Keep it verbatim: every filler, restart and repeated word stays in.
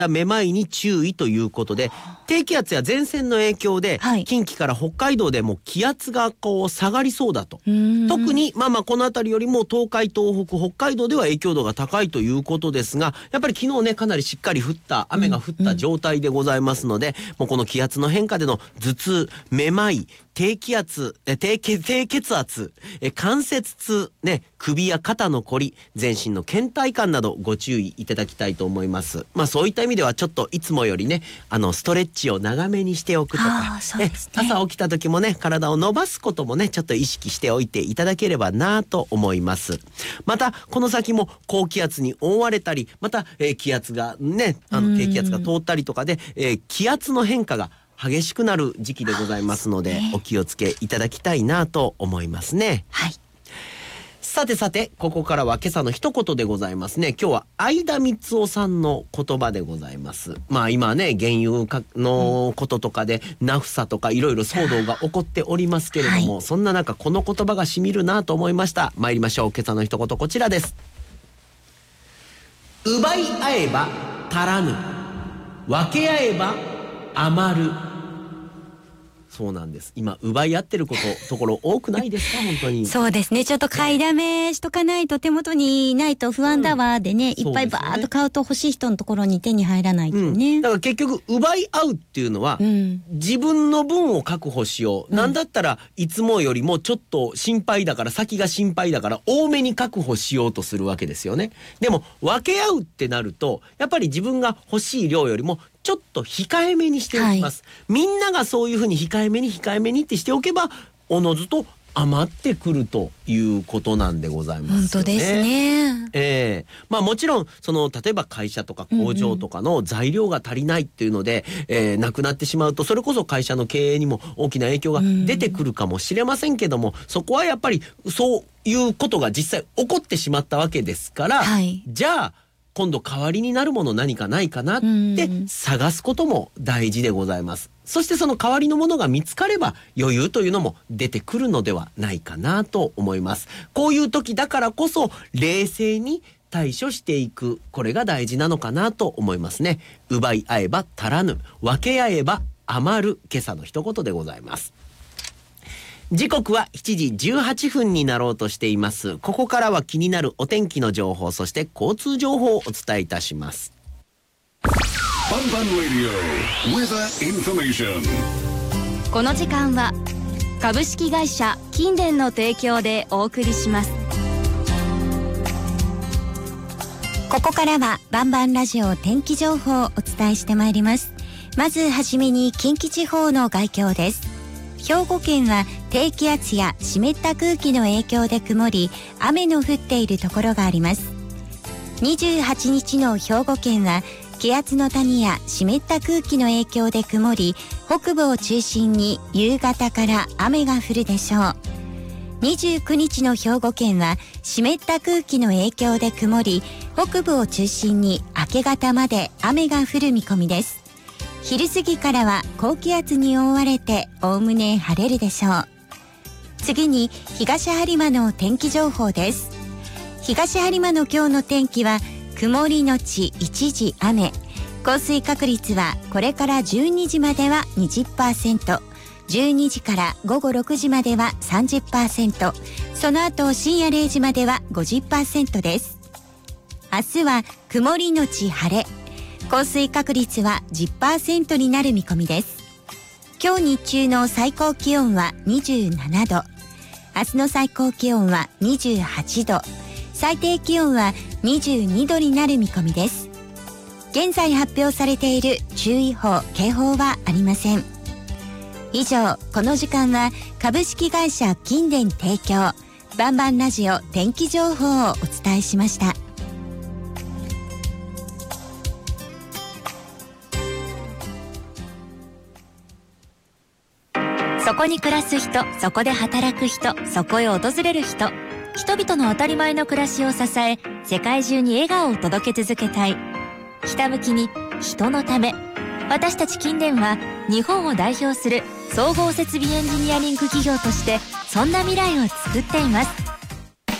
めまいに注意ということで、低気圧や前線の影響で、はい、近畿から北海道でも気圧がこう下がりそうだと。特にまあまあこの辺りよりも東海東北北海道では影響度が高いということですが、やっぱり昨日ねかなりしっかり降った雨が降った状態でございますので、うんうん、もうこの気圧の変化での頭痛、めまい、低気圧、え低血、低血圧、え関節痛、ね、首や肩のこり、全身の倦怠感などご注意いただきたいと思います。まあそういった意味ではちょっといつもよりね、あのストレッチを長めにしておくとか、ね、朝起きた時もね体を伸ばすこともねちょっと意識しておいていただければなと思います。またこの先も高気圧に覆われたり、また、えー、気圧がねあの低気圧が通ったりとかで、えー、気圧の変化が激しくなる時期でございますので、お気をつけいただきたいなと思いますね。はい。さてさて、ここからは今朝の一言でございますね。今日は相田光夫さんの言葉でございます。まあ今ね、原油のこととかで、ナフサとかいろいろ騒動が起こっておりますけれども、はい、そんな中この言葉がしみるなと思いました。参りましょう。今朝の一言こちらです。奪い合えば足らぬ、分け合えば余る。そうなんです。今奪い合ってることところ多くないですか本当に。 そうですね。ちょっと買いだめしとかないと、手元にないと不安だわでね、うん、いっぱいバーッと買うと欲しい人のところに手に入らないとね、 うん、だから結局奪い合うっていうのは、うん、自分の分を確保しよう、うん、なんだったらいつもよりもちょっと心配だから、先が心配だから多めに確保しようとするわけですよね。でも分け合うってなると、やっぱり自分が欲しい量よりもちょっと控えめにしておきます、はい、みんながそういうふうに控えめに控えめにってしておけば、おのずと余ってくるということなんでございますよね。 本当ですね。 えー、まあもちろんその例えば会社とか工場とかの材料が足りないっていうので、うんうん、えー、なくなってしまうと、それこそ会社の経営にも大きな影響が出てくるかもしれませんけども、うん、そこはやっぱりそういうことが実際起こってしまったわけですから、はい、じゃあ今度代わりになるもの何かないかなって探すことも大事でございます。そしてその代わりのものが見つかれば余裕というのも出てくるのではないかなと思います。こういう時だからこそ冷静に対処していく、これが大事なのかなと思いますね。奪い合えば足らぬ、分け合えば余る、今朝の一言でございます。時刻はしちじじゅうはっぷんになろうとしています。ここからは気になるお天気の情報、そして交通情報をお伝えいたします。 バンバンラディオウェザーインフォメーション。この時間は株式会社金電の提供でお送りします。 ここからはバンバンラジオ天気情報をお伝えしてまいります。まずはじめに近畿地方の概況です。兵庫県は低気圧や湿った空気の影響で曇り、雨の降っているところがあります。にじゅうはちにちの兵庫県は気圧の谷や湿った空気の影響で曇り、北部を中心に夕方から雨が降るでしょう。にじゅうくにちの兵庫県は湿った空気の影響で曇り、北部を中心に明け方まで雨が降る見込みです。昼過ぎからは高気圧に覆われておおむね晴れるでしょう。次に東播磨の天気情報です。東播磨の今日の天気は曇りのち一時雨、降水確率はこれからじゅうにじまでは にじゅっパーセント、じゅうにじからごごろくじまでは さんじゅっパーセント、その後深夜れいじまでは ごじゅっパーセント です。明日は曇りのち晴れ、降水確率は じゅっパーセント になる見込みです。今日日中の最高気温はにじゅうななど、明日の最高気温はにじゅうはちど、最低気温はにじゅうにどになる見込みです。現在発表されている注意報・警報はありません。以上、この時間は株式会社金電提供バンバンラジオ天気情報をお伝えしました。 そこに暮らす人、そこで働く人、そこへ訪れる人、人々の当たり前の暮らしを支え、世界中に笑顔を届け続けたい。ひたむきに、人のため。私たち金電は日本を代表する総合設備エンジニアリング企業として、そんな未来を作っています。